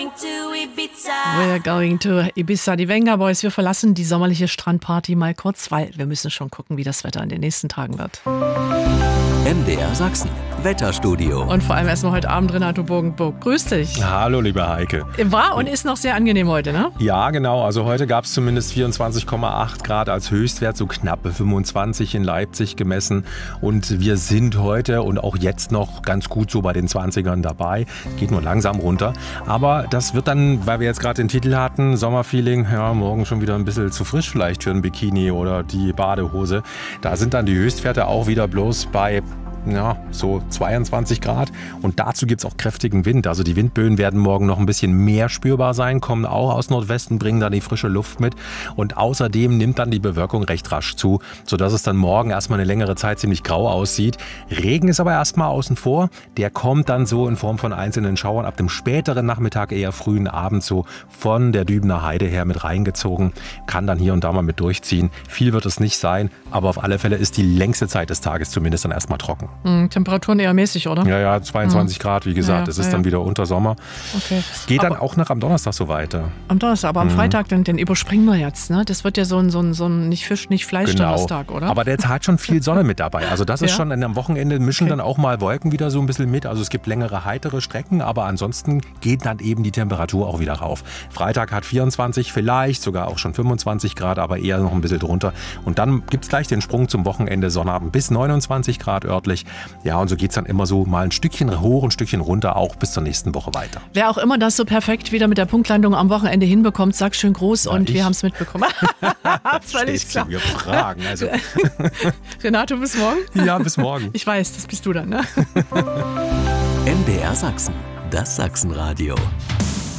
We're going to Ibiza. Die Venga Boys, wir verlassen die sommerliche Strandparty mal kurz, weil wir müssen schon gucken, wie das Wetter in den nächsten Tagen wird. MDR Sachsen, Wetterstudio. Und vor allem erstmal heute Abend Renato Bogenburg. Grüß dich. Hallo, liebe Heike. War und ist noch sehr angenehm heute, ne? Ja, genau. Also heute gab es zumindest 24,8 Grad als Höchstwert, so knappe 25 in Leipzig gemessen. Und wir sind heute und auch jetzt noch ganz gut so bei den 20ern dabei. Geht nur langsam runter. Aber das wird dann, weil wir jetzt gerade den Titel hatten, Sommerfeeling, ja, morgen schon wieder ein bisschen zu frisch vielleicht für ein Bikini oder die Badehose. Da sind dann die Höchstwerte auch wieder bloß bei so 22 Grad. Und dazu gibt es auch kräftigen Wind. Also die Windböen werden morgen noch ein bisschen mehr spürbar sein, kommen auch aus Nordwesten, bringen dann die frische Luft mit. Und außerdem nimmt dann die Bewölkung recht rasch zu, sodass es dann morgen erstmal eine längere Zeit ziemlich grau aussieht. Regen ist aber erstmal außen vor. Der kommt dann so in Form von einzelnen Schauern ab dem späteren Nachmittag, eher frühen Abend so von der Dübener Heide her mit reingezogen. Kann dann hier und da mal mit durchziehen. Viel wird es nicht sein, aber auf alle Fälle ist die längste Zeit des Tages zumindest dann erstmal trocken. Temperaturen eher mäßig, oder? Ja, 22 Grad, wie gesagt. Es ist dann wieder unter Sommer. Okay. Geht dann auch noch am Donnerstag so weiter. Am Donnerstag, aber am Freitag, den überspringen wir jetzt. Ne? Das wird ja so ein nicht Fisch, nicht Fleisch-Donnerstag, oder? Aber der hat schon viel Sonne mit dabei. Also das ist schon, am Wochenende mischen dann auch mal Wolken wieder so ein bisschen mit. Also es gibt längere, heitere Strecken, aber ansonsten geht dann eben die Temperatur auch wieder rauf. Freitag hat 24, vielleicht sogar auch schon 25 Grad, aber eher noch ein bisschen drunter. Und dann gibt es gleich den Sprung zum Wochenende, Sonnabend bis 29 Grad örtlich. Ja, und so geht es dann immer so mal ein Stückchen hoch, ein Stückchen runter, auch bis zur nächsten Woche weiter. Wer auch immer das so perfekt wieder mit der Punktlandung am Wochenende hinbekommt, sag schön groß und wir haben es mitbekommen. Völlig klar. Wir fragen. Also. Renato, bis morgen? Ja, bis morgen. Ich weiß, das bist du dann, ne? MDR Sachsen, das Sachsenradio.